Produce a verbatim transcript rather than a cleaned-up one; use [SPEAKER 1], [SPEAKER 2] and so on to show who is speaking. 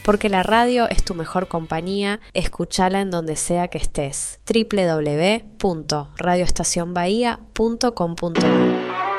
[SPEAKER 1] porque la radio es tu mejor compañía. Escúchala en donde sea que estés. doble u doble u doble u punto radio estación bahía punto com punto ar